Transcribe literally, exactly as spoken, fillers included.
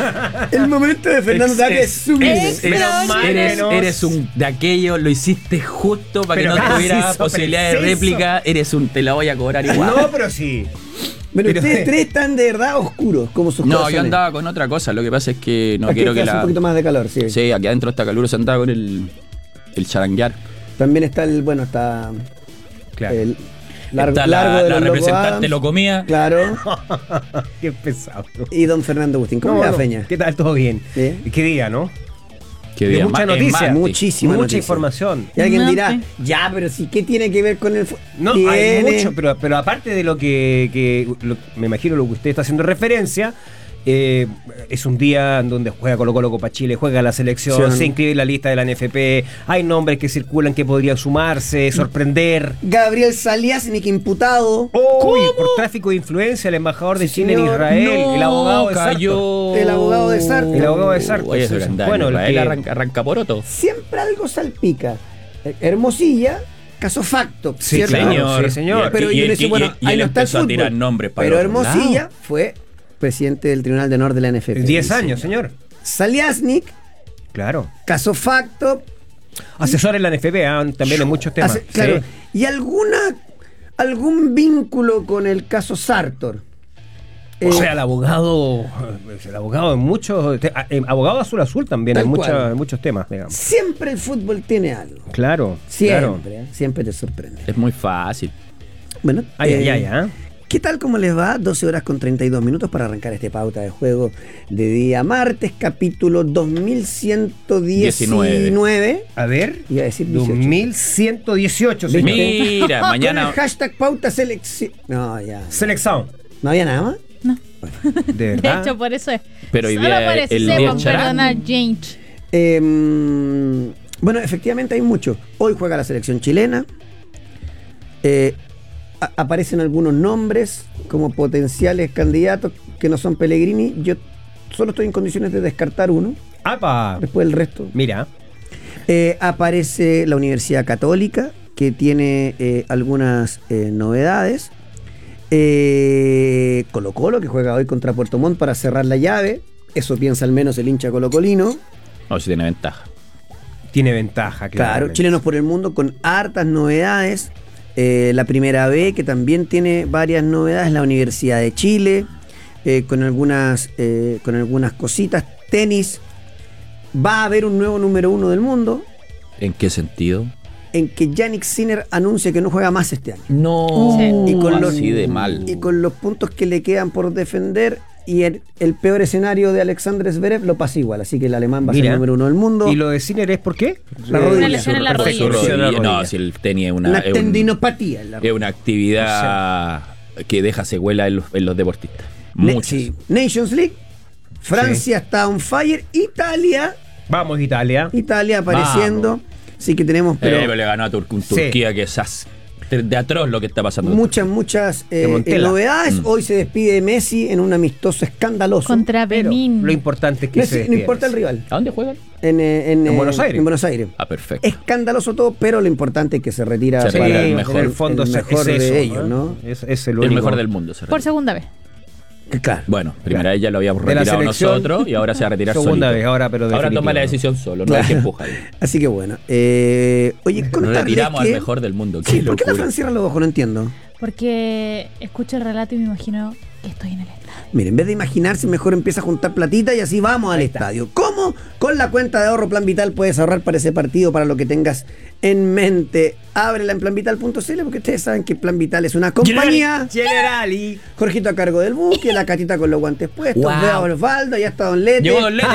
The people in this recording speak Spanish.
El momento de Fernando Tapia es sublime. Eres, eres un de aquello, lo hiciste justo para que Pero no casi tuviera hizo posibilidad de preciso. réplica. Eres un, te la voy a cobrar igual. No, pero sí. Pero, Pero- ustedes tres están de verdad oscuros, como sus No, corazones. yo andaba con otra cosa. Lo que pasa es que no Aquí quiero que hace la. un poquito más de calor, sí. Sí, aquí adentro está caluroso. Andaba con el, el charanguear. También está el, bueno, está Claro. el largo, Está largo la, de la los Locos representante Adams, lo comía. Claro. Qué pesado. Y don Fernando Agustín. ¿Cómo No, le va, no. Feña? ¿Qué tal? ¿Todo bien? ¿Sí? ¿Qué día, no? Que De día mucha ma- es noticia. martes. Muchísima Mucha noticia. información. Y alguien No, dirá, sí. ya, pero sí, ¿qué tiene que ver con el fu-? No, hay Tiene- mucho, pero, pero aparte de lo que, que lo- me imagino lo que usted está haciendo referencia, eh, es un día en donde juega Colo Colo Copa Chile, juega la selección, Sí. se inscribe en la lista de la N F P, hay nombres que circulan que podrían sumarse, sorprender. Gabriel Saliasnik imputado. Uy, por tráfico de influencia, el embajador de Sí, Chile en señor. Israel, No, el abogado de Sartor. cayó. El abogado de Sartor. El abogado de Sartor, Oye, sí, eso sí. anda, Bueno, el Israel que- arranca, arranca poroto. Siempre algo salpica. Eh, Hermosilla, caso facto. Sí, ¿cierto? señor. Sí, señor. Pero Y- yo y- le decía, y- bueno, y ahí él no está el empezó a fútbol. tirar nombres para Pero el otro Hermosilla lado. fue presidente del Tribunal de Honor de la N F P. diez años, señor. Saliasnik, Claro. caso facto. Asesor en la N F P, ah, también en muchos temas. Hace- claro. Sí. Y alguna algún vínculo con el caso Sartor. O Eh, sea, el abogado, el abogado en muchos, te- eh, abogado azul azul también Tal en, cual. mucha- en muchos temas, digamos. siempre el fútbol tiene algo. Claro, Siempre, claro. ¿eh? Siempre te sorprende. Es muy fácil. Bueno, Ay, eh, ay, ay, ¿ah? ¿qué tal? ¿Cómo les va? doce horas con treinta y dos minutos para arrancar este pauta de juego de día martes, capítulo dos mil ciento diecinueve. A ver, Iba a decir dieciocho. dos mil ciento dieciocho, ¿Viste? señor. Mira, Con mañana. el hashtag pauta selección. No, ya. Selección. ¿No había nada más? No. De De verdad. hecho, por eso es. Pero hoy Solo día por el- eso el sepan día charán. perdonar, James. Eh, bueno, efectivamente hay mucho. Hoy juega la selección chilena. Eh, a- aparecen algunos nombres como potenciales candidatos que no son Pellegrini. Yo solo estoy en condiciones de descartar uno. ¡Apa! Después el resto. Mira, Eh, aparece la Universidad Católica, que tiene eh, algunas eh, novedades. Eh, Colo Colo, que juega hoy contra Puerto Montt para cerrar la llave. Eso piensa al menos el hincha colocolino. No, si tiene ventaja. tiene ventaja, claro. Claro, chilenos por el mundo con hartas novedades. Eh, la primera B, que también tiene varias novedades, la Universidad de Chile, eh, con, algunas, eh, con algunas cositas. Tenis, va a haber un nuevo número uno del mundo, ¿En qué sentido? en que Yannick Sinner anuncia que no juega más este año. No. Sí. Y con los- así de mal. Y con los puntos que le quedan por defender y el, el peor escenario de Alexander Zverev lo pasa igual. Así que el alemán va a ser Mira. el número uno del mundo. ¿Y lo de Sinner es por qué? La Eh, rodilla. Una lesión en la Perfecto, rodilla. Su lesión en la rodilla. No, rodilla. si él tenía una. Una es un- tendinopatía en la Es una actividad que deja secuela en los, en los deportistas. Ne- Muchas. sí. Nations League, Francia está on fire, Italia, Vamos, Italia. Italia apareciendo. Sí que tenemos, pero Eh, pero le ganó a Tur- un Sí. Turquía que es as- de atroz lo que está pasando. muchas, muchas eh, De Montella. eh, novedades. Mm. Hoy se despide Messi en un amistoso escandaloso. Contra Pero Benín. lo importante es que no, se sí, no despide. importa el rival. ¿A dónde juegan? En, eh, en, En eh, Buenos Aires. en Buenos Aires. Ah, perfecto. Escandaloso todo, pero lo importante es que se retira Se para retira el el mejor. En el fondo el es- mejor es de eso, ellos, ¿eh? ¿no? Es, es el El único. mejor del mundo. se Por retira. segunda vez. Que Claro. Bueno, primera vez ya lo habíamos De la retirado selección, nosotros y ahora se va a retirar segunda solito. vez, ahora, pero Ahora definitivo, toma la ¿no? decisión solo, no hay que empujar. Así que bueno. Eh, oye, contarles Retiramos que... al mejor del mundo. Sí, Qué ¿por qué la locura. Fran cierra los ojos? No entiendo. Porque escucho el relato y me imagino que estoy en el estadio. Mire, en vez de imaginarse, mejor empieza a juntar platita y así vamos al estadio. ¿Cómo? Con la cuenta de ahorro Plan Vital puedes ahorrar para ese partido, para lo que tengas en mente. Ábrela en plan vital punto c l porque ustedes saben que Plan Vital es una compañía. Generali. Jorgito a cargo del buque, la Catita con los guantes puestos, Wow. veo a Osvaldo, ya está Don Lete. Llegó Don Lete.